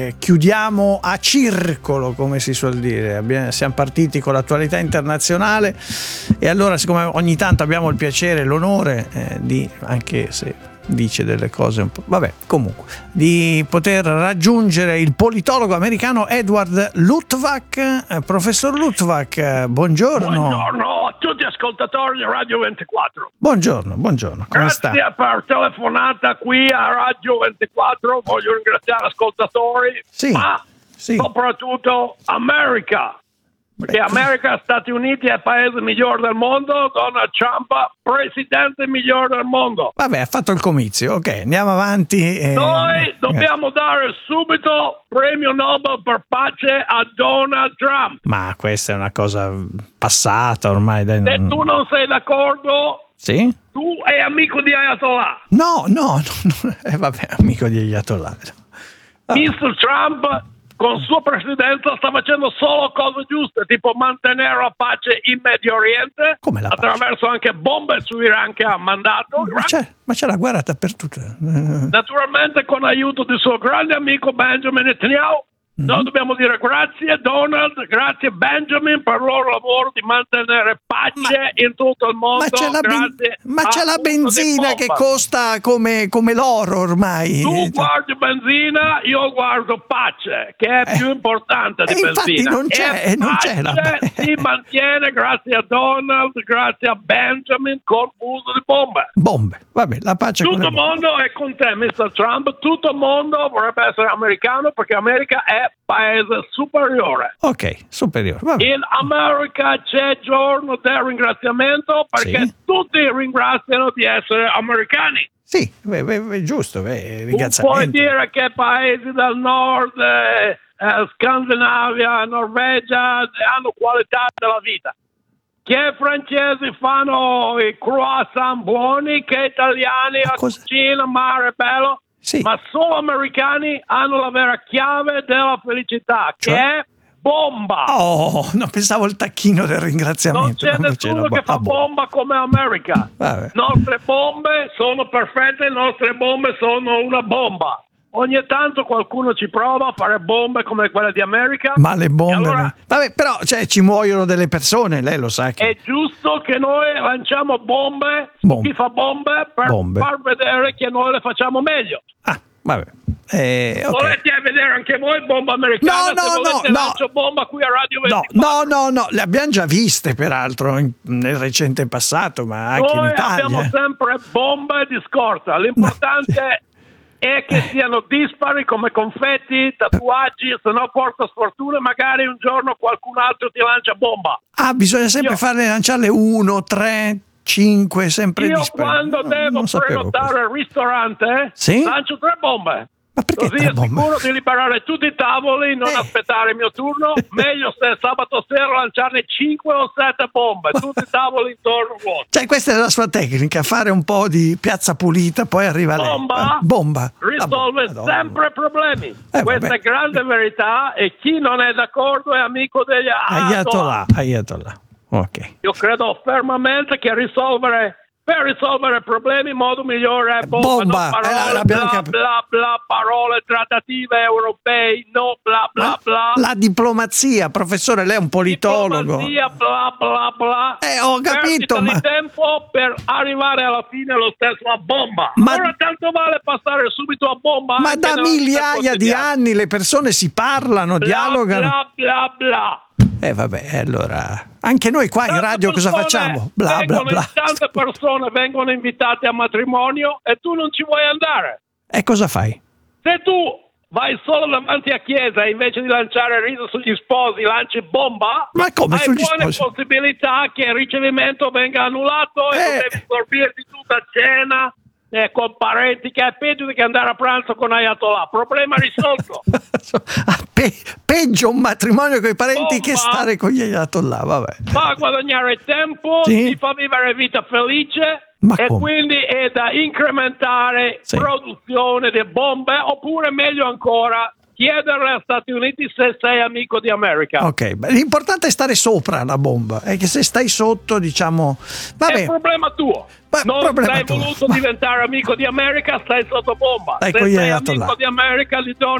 Chiudiamo a circolo, come si suol dire. Siamo partiti con l'attualità internazionale e allora, siccome ogni tanto abbiamo il piacere e l'onore di, anche se dice delle cose un po', vabbè, comunque, di poter raggiungere il politologo americano Edward Luttwak. Professor Luttwak, buongiorno. Buongiorno a tutti gli ascoltatori di Radio 24. Buongiorno, come Grazie sta? per telefonata qui a Radio 24. Voglio ringraziare gli ascoltatori, Sì, ma sì. soprattutto America. Perché America, Stati Uniti è il paese migliore del mondo, Donald Trump, presidente migliore del mondo. Vabbè, ha fatto il comizio, ok, andiamo avanti. Noi dobbiamo dare subito premio Nobel per pace a Donald Trump. Ma questa è una cosa passata ormai. Dai, Se tu non sei d'accordo, sì? tu sei amico di Ayatollah. No. Vabbè, amico di Ayatollah. Mr. Trump con sua presidenza sta facendo solo cose giuste, tipo mantenere la pace in Medio Oriente, Come la pace? attraverso anche bombe su Iran che ha mandato. Ma c'è la guerra dappertutto. Naturalmente con l'aiuto del suo grande amico Benjamin Netanyahu. Noi dobbiamo dire grazie Donald, grazie Benjamin per il loro lavoro di mantenere pace in tutto il mondo. Ma c'è la benzina che costa come l'oro ormai. Tu guardi benzina, io guardo pace, che è più importante di infatti benzina. non c'è la pace si mantiene grazie a Donald, grazie a Benjamin, con l'uso di bombe. Bombe, vabbè, la pace con Tutto le il mondo è con te, Mr. Trump. Tutto il mondo vorrebbe essere americano perché America è paese superiore. Ok, superiore. Vabbè. In America c'è giorno del ringraziamento perché Sì. tutti ringraziano di essere americani. Sì, giusto, ringraziamento. Puoi dire che paesi del nord, Scandinavia, Norvegia hanno qualità della vita. Che francesi fanno i croissant buoni, che italiani a cucina, mare bello. Sì. Ma solo americani hanno la vera chiave della felicità, che è bomba. Oh, no, pensavo il tacchino del ringraziamento. Non c'è nessuno che fa bomba come America. Vabbè. Nostre bombe sono perfette, le nostre bombe sono una bomba. Ogni tanto qualcuno ci prova a fare bombe come quelle di America. Ma le bombe... Allora, vabbè, però ci muoiono delle persone, lei lo sa che... è giusto che noi lanciamo bombe. Chi fa bombe per far vedere che noi le facciamo meglio. Ah, vabbè. Okay. Volete vedere anche voi bomba americana? Lancio bomba qui a Radio 24. No, le abbiamo già viste peraltro nel recente passato, ma anche in Italia. Noi abbiamo sempre bombe di scorta. L'importante è che siano dispari come confetti, tatuaggi, se no porta sfortuna, magari un giorno qualcun altro ti lancia bomba. Ah, bisogna sempre farle lanciarle 1, 3, 5, sempre dispari. Io quando devo prenotare al ristorante lancio 3 bombe. Ma perché così è sicuro di liberare tutti i tavoli, non aspettare il mio turno. Meglio se sabato sera lanciarne 5 o 7 bombe, tutti i tavoli intorno vuoti. Cioè, questa è la sua tecnica, fare un po' di piazza pulita, poi arriva bomba risolve sempre problemi. Questa è grande verità e chi non è d'accordo è amico degli Ayatollah. Ok. Io credo fermamente che per risolvere problemi il modo migliore è bomba. Parole, bla bla, parole trattative europei, no bla bla bla. La diplomazia, professore, lei è un politologo. Diplomazia, bla bla bla. Ho capito, ma... di tempo per arrivare alla fine lo stesso a bomba. Ora tanto vale passare subito a bomba. Ma da migliaia di anni le persone si parlano, dialogano. Bla bla bla. Vabbè, allora anche noi qua in radio cosa facciamo? Bla bla bla. Tante persone vengono invitate a matrimonio e tu non ci vuoi andare. E cosa fai? Se tu vai solo davanti a chiesa e invece di lanciare riso sugli sposi lanci bomba, ma come hai buone possibilità che il ricevimento venga annullato e devi sorbirti tutta cena con parenti, che è peggio di che andare a pranzo con Ayatollah. Problema risolto. Peggio un matrimonio con i parenti che stare con gli Ayatollah, vabbè. Fa guadagnare tempo, ti fa vivere vita felice. Quindi è da incrementare produzione di bombe, oppure meglio ancora chiederle agli Stati Uniti se sei amico di America. Ok, l'importante è stare sopra la bomba, è che se stai sotto, diciamo, vabbè. È un problema tuo. Non hai voluto diventare amico di America, stai sotto bomba. Se sei amico di America, gli do